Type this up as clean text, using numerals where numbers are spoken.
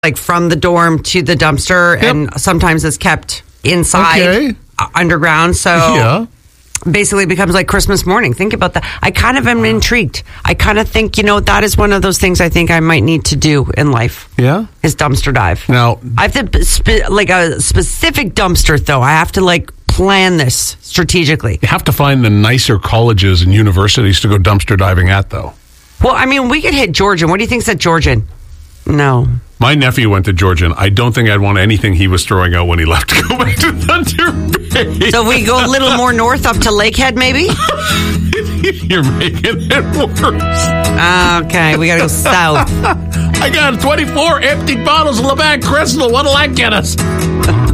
like from the dorm to the dumpster, and sometimes it's kept inside underground. So basically it becomes like Christmas morning. Think about that. I kind of am intrigued. I kind of think, that is one of those things I think I might need to do in life. Yeah? Is dumpster dive. Now, I have to, like a specific dumpster though. I have to plan this strategically. you have to find the nicer colleges and universities to go dumpster diving at, though. Well, I mean, we could hit Georgian. What do you think's at Georgian? No. My nephew went to Georgian. I don't think I'd want anything he was throwing out when he left to go back to Thunder Bay. So we go a little more north up to Lakehead, maybe? You're making it worse. Okay, we got to go south. I got 24 empty bottles of Labatt Crystal. What'll that get us?